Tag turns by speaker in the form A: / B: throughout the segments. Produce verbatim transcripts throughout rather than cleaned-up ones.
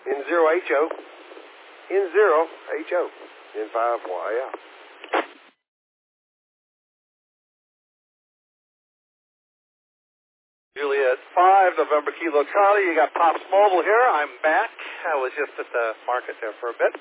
A: N zero H O. N zero H O. N five Y L.
B: Juliet five, November Kilo Charlie. You got Pops Mobile here. I'm back. I was just at the market there for a bit.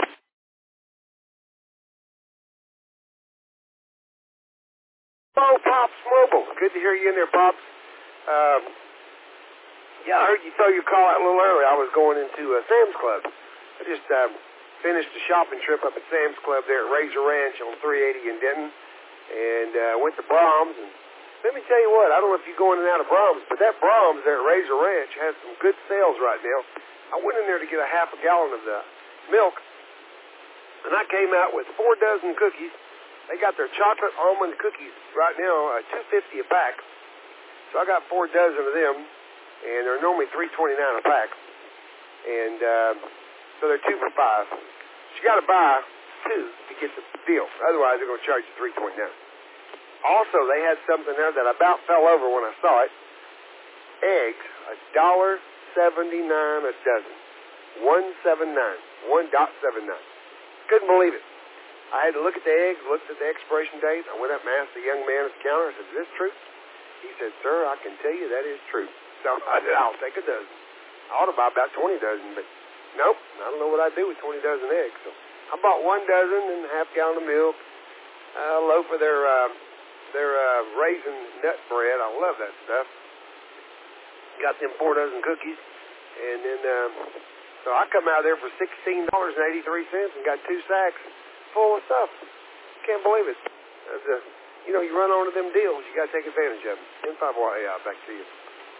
A: Hello, Pops Mobile. Good to hear you in there, Pops. Um, yeah, I heard you throw your call out a little early. I was going into uh, Sam's Club. I just um, finished a shopping trip up at Sam's Club there at Razor Ranch on three eighty in Denton, and uh, went to Brahms. And let me tell you what, I don't know if you're going in and out of Brahms, but that Brahms there at Razor Ranch has some good sales right now. I went in there to get a half a gallon of the milk, and I came out with four dozen cookies. They got their chocolate almond cookies right now, uh, two fifty a pack. So I got four dozen of them, and they're normally three twenty-nine a pack. And uh, so they're two for five. But you got to buy two to get the deal. Otherwise, they're going to charge you three twenty-nine. Also, they had something there that I about fell over when I saw it. Eggs, a dollar seventy-nine a dozen. One seven nine. One dot seven nine. Couldn't believe it. I had to look at the eggs, looked at the expiration date. I went up and asked the young man at the counter. I said, "Is this true?" He said, "Sir, I can tell you that is true." So I said, "I'll take a dozen." I ought to buy about twenty dozen, but nope. I don't know what I'd do with twenty dozen eggs. So I bought one dozen and a half gallon of milk, a loaf of their uh, their uh, raisin nut bread. I love that stuff. Got them four dozen cookies, and then um, so I come out of there for sixteen dollars and eighty three cents and got two sacks full of stuff. Can't believe it. That's a, you know, you run onto them deals, you got to take advantage of them. N five Y A, back to you.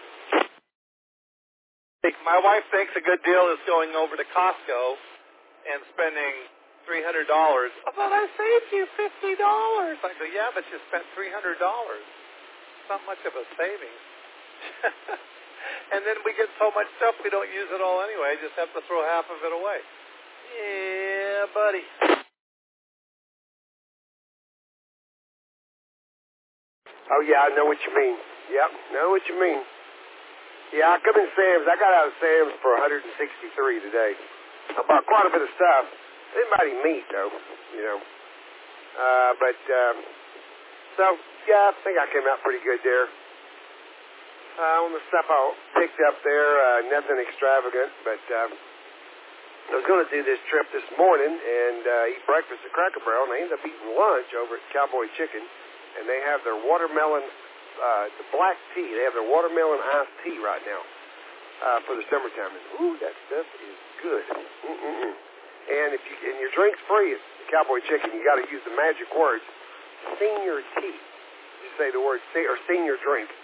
B: My wife thinks a good deal is going over to Costco and spending three hundred dollars. I thought I saved you fifty dollars. I go, yeah, but you spent three hundred dollars. It's not much of a savings. And then we get so much stuff we don't use it all anyway. Just have to throw half of it away. Yeah, buddy.
A: Oh, yeah, I know what you mean. Yep, know what you mean. Yeah, I come in Sam's. I got out of Sam's for one hundred sixty-three today. I bought quite a bit of stuff. Didn't buy any meat, though, you know. Uh, but, um, so, yeah, I think I came out pretty good there. Uh, on the stuff I picked up there, uh, nothing extravagant, but uh, I was going to do this trip this morning and uh, eat breakfast at Cracker Barrel, and I ended up eating lunch over at Cowboy Chicken, and they have their watermelon, uh, the black tea. They have their watermelon iced tea right now uh, for the summertime. And, ooh, that stuff is good. Mm-mm-mm. And if you and your drink's free at Cowboy Chicken, you got to use the magic words, senior tea. You say the word se- or senior drink.